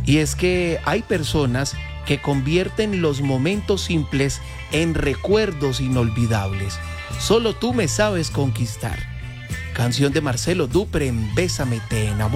Y es que hay personas que convierten los momentos simples en recuerdos inolvidables. Solo tú me sabes conquistar. Canción de Marcelo Dupré en Bésame te enamoro.